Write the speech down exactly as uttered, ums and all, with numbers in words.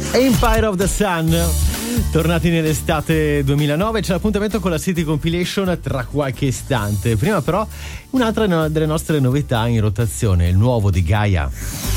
Empire of the Sun, tornati nell'estate duemilanove, c'è l'appuntamento con la City Compilation tra qualche istante. Prima però un'altra delle nostre novità in rotazione, il nuovo di Gaia.